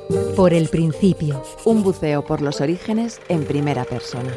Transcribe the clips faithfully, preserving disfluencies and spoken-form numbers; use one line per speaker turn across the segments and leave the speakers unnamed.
Por el principio.
Un buceo por los orígenes en primera persona.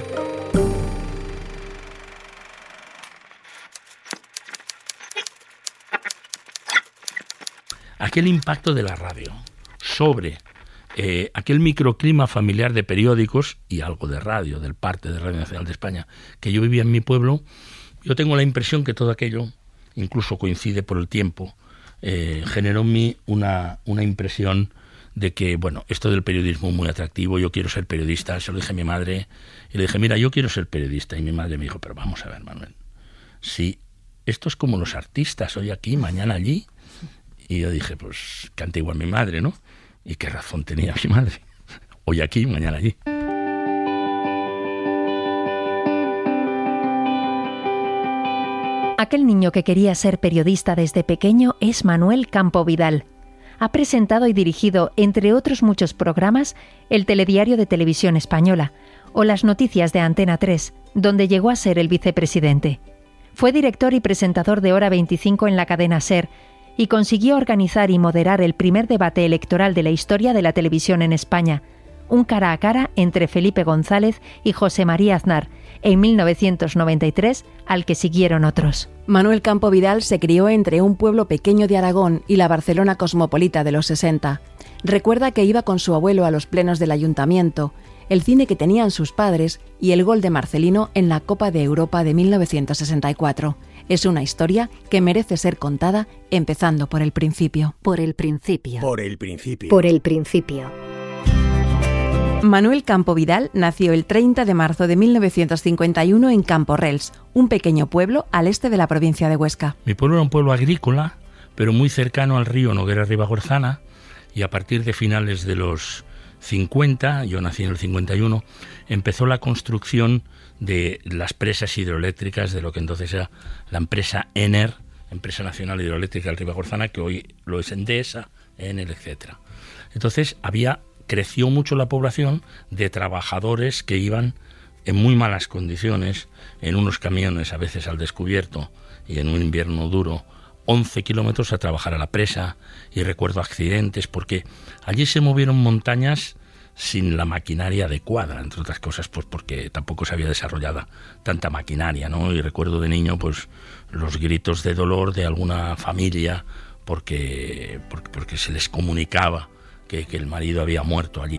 Aquel impacto de la radio sobre eh, aquel microclima familiar de periódicos y algo de radio, del parte de Radio Nacional de España, que yo vivía en mi pueblo, yo tengo la impresión que todo aquello, incluso coincide por el tiempo, eh, generó en mí una, una impresión de que, bueno, esto del periodismo es muy atractivo, yo quiero ser periodista. Se lo dije a mi madre y le dije, mira, yo quiero ser periodista. Y mi madre me dijo, pero vamos a ver, Manuel, si esto es como los artistas, hoy aquí, mañana allí. Y yo dije, pues canta igual mi madre, ¿no? Y qué razón tenía mi madre. Hoy aquí, mañana allí.
Aquel niño que quería ser periodista desde pequeño es Manuel Campo Vidal. Ha presentado y dirigido, entre otros muchos programas, el Telediario de Televisión Española o las Noticias de Antena tres, donde llegó a ser el vicepresidente. Fue director y presentador de Hora veinticinco en la cadena SER y consiguió organizar y moderar el primer debate electoral de la historia de la televisión en España, un cara a cara entre Felipe González y José María Aznar, en mil novecientos noventa y tres, al que siguieron otros.
Manuel Campo Vidal se crió entre un pueblo pequeño de Aragón y la Barcelona cosmopolita de los sesenta. Recuerda que iba con su abuelo a los plenos del ayuntamiento, el cine que tenían sus padres y el gol de Marcelino en la Copa de Europa de mil novecientos sesenta y cuatro. Es una historia que merece ser contada empezando por el principio.
Por el principio.
Por el principio.
Por el principio.
Manuel Campo Vidal nació el treinta de marzo de mil novecientos cincuenta y uno en Camporrels, un pequeño pueblo al este de la provincia de Huesca.
Mi pueblo era un pueblo agrícola, pero muy cercano al río Noguera Ribagorzana, y a partir de finales de los cincuenta, yo nací en el cincuenta y uno, empezó la construcción de las presas hidroeléctricas de lo que entonces era la empresa ENER, Empresa Nacional Hidroeléctrica del Ribagorzana, que hoy lo es Endesa, ENER, etcétera. Entonces había creció mucho la población de trabajadores que iban en muy malas condiciones, en unos camiones a veces al descubierto y en un invierno duro, once kilómetros a trabajar a la presa, y recuerdo accidentes porque allí se movieron montañas sin la maquinaria adecuada, entre otras cosas pues porque tampoco se había desarrollado tanta maquinaria, ¿no? Y recuerdo de niño pues los gritos de dolor de alguna familia porque, porque, porque se les comunicaba que, que el marido había muerto allí.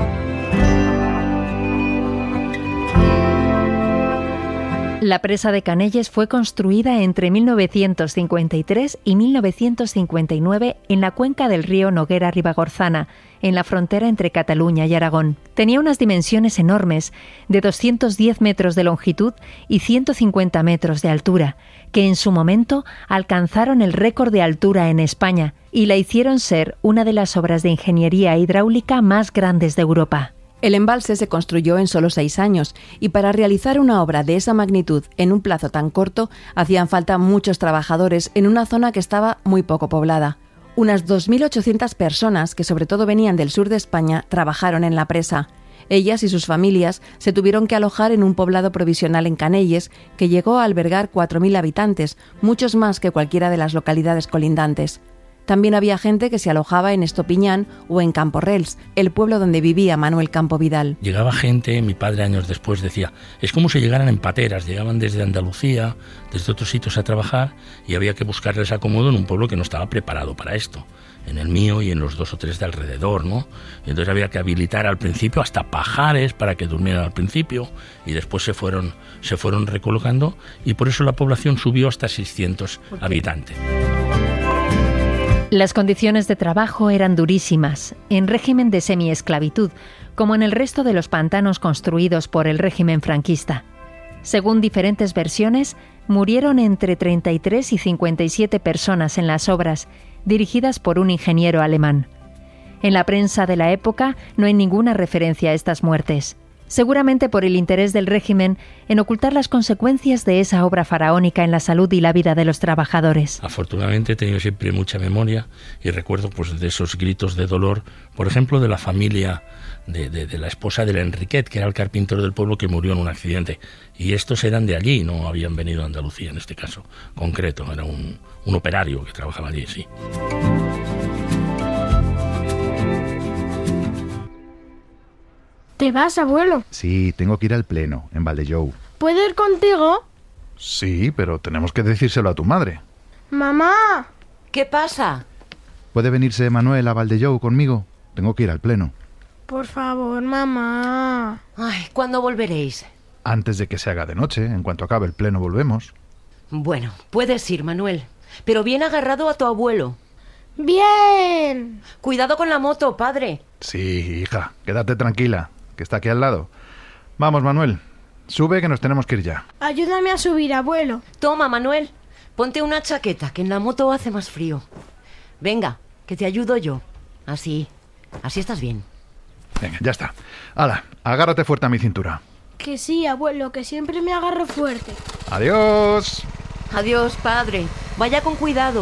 La presa de Canelles fue construida entre mil novecientos cincuenta y tres y mil novecientos cincuenta y nueve en la cuenca del río Noguera Ribagorzana, en la frontera entre Cataluña y Aragón. Tenía unas dimensiones enormes, de doscientos diez metros de longitud y ciento cincuenta metros de altura, que en su momento alcanzaron el récord de altura en España y la hicieron ser una de las obras de ingeniería hidráulica más grandes de Europa.
El embalse se construyó en solo seis años y para realizar una obra de esa magnitud en un plazo tan corto hacían falta muchos trabajadores en una zona que estaba muy poco poblada. Unas dos mil ochocientas personas, que sobre todo venían del sur de España, trabajaron en la presa. Ellas y sus familias se tuvieron que alojar en un poblado provisional en Canelles que llegó a albergar cuatro mil habitantes, muchos más que cualquiera de las localidades colindantes. También había gente que se alojaba en Estopiñán o en Camporrels, el pueblo donde vivía Manuel Campo Vidal.
Llegaba gente, mi padre años después decía, es como si llegaran en pateras, llegaban desde Andalucía, desde otros sitios a trabajar y había que buscarles acomodo en un pueblo que no estaba preparado para esto, en el mío y en los dos o tres de alrededor, ¿no? Y entonces había que habilitar al principio hasta pajares para que durmieran al principio y después se fueron, se fueron recolocando y por eso la población subió hasta seiscientos habitantes.
Las condiciones de trabajo eran durísimas, en régimen de semiesclavitud, como en el resto de los pantanos construidos por el régimen franquista. Según diferentes versiones, murieron entre treinta y tres y cincuenta y siete personas en las obras, dirigidas por un ingeniero alemán. En la prensa de la época no hay ninguna referencia a estas muertes, seguramente por el interés del régimen en ocultar las consecuencias de esa obra faraónica en la salud y la vida de los trabajadores.
Afortunadamente he tenido siempre mucha memoria y recuerdo pues de esos gritos de dolor, por ejemplo de la familia de, de, de la esposa del Enriquet, que era el carpintero del pueblo que murió en un accidente, y estos eran de allí, no habían venido a Andalucía en este caso concreto, era un, un operario que trabajaba allí, sí.
¿Qué vas, abuelo?
Sí, tengo que ir al pleno, en Valldellou.
¿Puedo ir contigo?
Sí, pero tenemos que decírselo a tu madre.
¡Mamá!
¿Qué pasa?
¿Puede venirse Manuel a Valldellou conmigo? Tengo que ir al pleno.
Por favor, mamá.
Ay, ¿cuándo volveréis?
Antes de que se haga de noche, en cuanto acabe el pleno volvemos.
Bueno, puedes ir, Manuel, pero bien agarrado a tu abuelo.
¡Bien!
Cuidado con la moto, padre.
Sí, hija, quédate tranquila, que está aquí al lado. Vamos, Manuel, sube que nos tenemos que ir ya.
Ayúdame a subir, abuelo.
Toma, Manuel, ponte una chaqueta, que en la moto hace más frío. Venga, que te ayudo yo. Así, así estás bien.
Venga, ya está. Hala, agárrate fuerte a mi cintura.
Que sí, abuelo, que siempre me agarro fuerte.
Adiós.
Adiós, padre. Vaya con cuidado.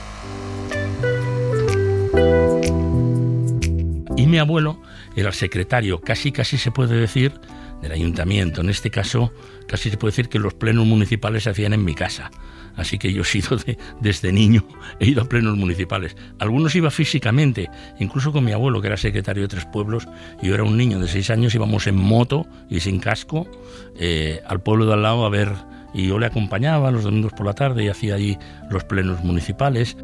Y mi abuelo era el secretario, casi casi se puede decir, del ayuntamiento. En este caso, casi se puede decir que los plenos municipales se hacían en mi casa. Así que yo he sido de, desde niño, he ido a plenos municipales. Algunos iba físicamente, incluso con mi abuelo, que era secretario de Tres Pueblos, y yo era un niño de seis años, íbamos en moto y sin casco eh, al pueblo de al lado a ver, y yo le acompañaba los domingos por la tarde y hacía allí los plenos municipales.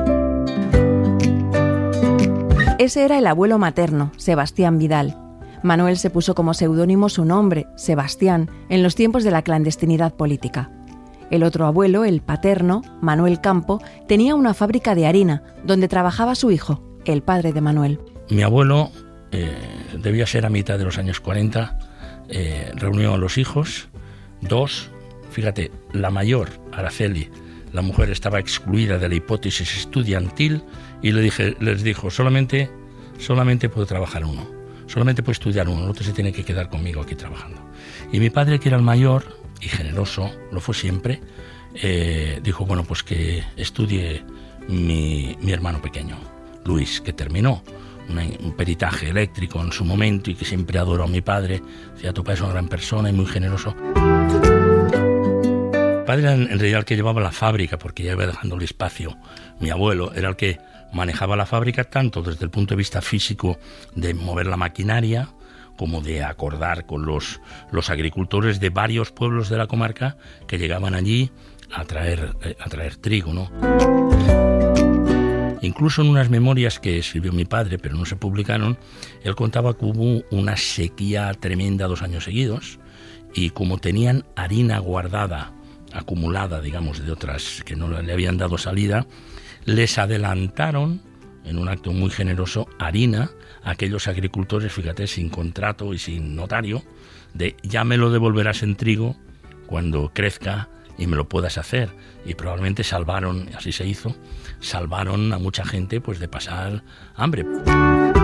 Ese era el abuelo materno, Sebastián Vidal. Manuel se puso como seudónimo su nombre, Sebastián, en los tiempos de la clandestinidad política. El otro abuelo, el paterno, Manuel Campo, tenía una fábrica de harina donde trabajaba su hijo, el padre de Manuel.
Mi abuelo, eh, debía ser a mitad de los años cuarenta, eh, reunió a los hijos, dos, fíjate, la mayor, Araceli, la mujer estaba excluida de la hipótesis estudiantil y le dije, les dijo, solamente, solamente puede trabajar uno, solamente puede estudiar uno, el otro se tiene que quedar conmigo aquí trabajando. Y mi padre, que era el mayor y generoso, lo fue siempre, eh, dijo, bueno, pues que estudie mi, mi hermano pequeño, Luis, que terminó una, un peritaje eléctrico en su momento y que siempre adoró a mi padre. Decía, tu padre es una gran persona y muy generoso. Mi padre era en realidad el que llevaba la fábrica, porque ya iba dejando el espacio. Mi abuelo era el que manejaba la fábrica tanto desde el punto de vista físico de mover la maquinaria, como de acordar con los, los agricultores de varios pueblos de la comarca que llegaban allí a traer, a traer trigo, ¿no? Incluso en unas memorias que escribió mi padre, pero no se publicaron, él contaba que hubo una sequía tremenda dos años seguidos y como tenían harina guardada, acumulada, digamos, de otras que no le habían dado salida, les adelantaron, en un acto muy generoso, harina a aquellos agricultores, fíjate, sin contrato y sin notario, de ya me lo devolverás en trigo cuando crezca y me lo puedas hacer. Y probablemente salvaron, así se hizo, salvaron a mucha gente pues de pasar hambre.